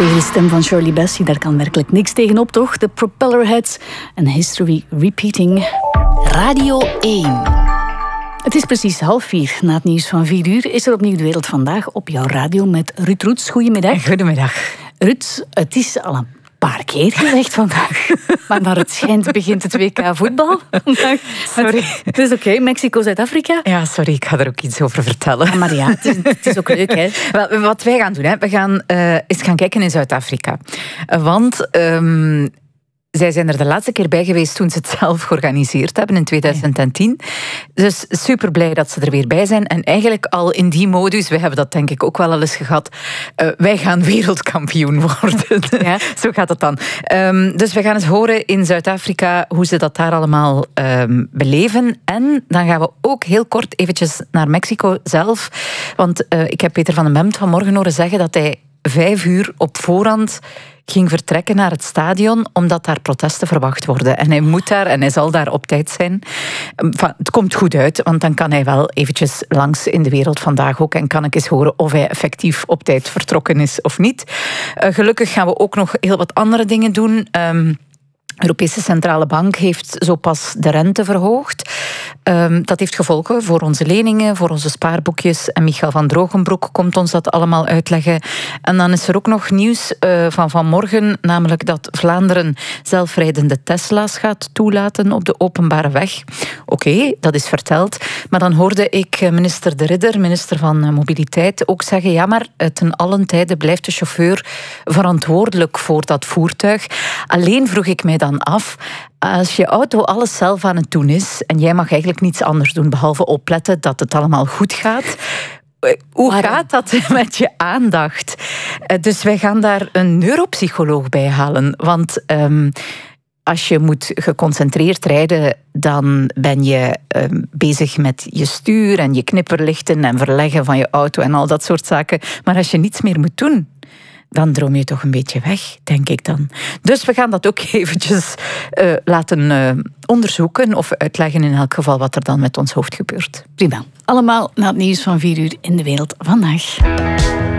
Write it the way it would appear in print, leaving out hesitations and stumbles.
Tegen de stem van Shirley Bassey, daar kan werkelijk niks tegenop, toch? De Propellerheads en History Repeating. Radio 1. Het is precies 3:30. Na het nieuws van 4 is er opnieuw De Wereld Vandaag op jouw radio met Ruud Roets. Goedemiddag. Goedemiddag. Ruud, het is al een paar keer gezegd vandaag. Maar naar het schijnt begint het WK voetbal. Sorry. Het is oké. Mexico, Zuid-Afrika. Ja, sorry, ik ga er ook iets over vertellen. Ja, maar ja, het is ook leuk, hè? Wel, wat wij gaan doen, hè, we gaan eens gaan kijken in Zuid-Afrika. Want zij zijn er de laatste keer bij geweest toen ze het zelf georganiseerd hebben in 2010. Dus super blij dat ze er weer bij zijn. En eigenlijk al in die modus, we hebben dat denk ik ook wel eens gehad, wij gaan wereldkampioen worden. Ja. Zo gaat het dan. Dus we gaan eens horen in Zuid-Afrika hoe ze dat daar allemaal beleven. En dan gaan we ook heel kort eventjes naar Mexico zelf. Want ik heb Peter van den Bemt vanmorgen horen zeggen dat hij 5 uur op voorhand ging vertrekken naar het stadion, omdat daar protesten verwacht worden. En hij moet daar en hij zal daar op tijd zijn. Het komt goed uit, want dan kan hij wel eventjes langs in De Wereld Vandaag ook en kan ik eens horen of hij effectief op tijd vertrokken is of niet. Gelukkig gaan we ook nog heel wat andere dingen doen. De Europese Centrale Bank heeft zo pas de rente verhoogd. Dat heeft gevolgen voor onze leningen, voor onze spaarboekjes. En Michael van Drogenbroek komt ons dat allemaal uitleggen. En dan is er ook nog nieuws van vanmorgen, namelijk dat Vlaanderen zelfrijdende Tesla's gaat toelaten op de openbare weg. Oké, dat is verteld. Maar dan hoorde ik minister De Ridder, minister van Mobiliteit, ook zeggen, ja, maar ten allen tijde blijft de chauffeur verantwoordelijk voor dat voertuig. Alleen vroeg ik mij dan af, als je auto alles zelf aan het doen is en jij mag eigenlijk niets anders doen behalve opletten dat het allemaal goed gaat, hoe gaat dat met je aandacht? Dus wij gaan daar een neuropsycholoog bij halen, want als je moet geconcentreerd rijden, dan ben je bezig met je stuur en je knipperlichten en verleggen van je auto en al dat soort zaken. Maar als je niets meer moet doen, dan droom je toch een beetje weg, denk ik dan. Dus we gaan dat ook eventjes laten onderzoeken of uitleggen in elk geval wat er dan met ons hoofd gebeurt. Prima. Allemaal na het nieuws van 4 uur in De Wereld Vandaag.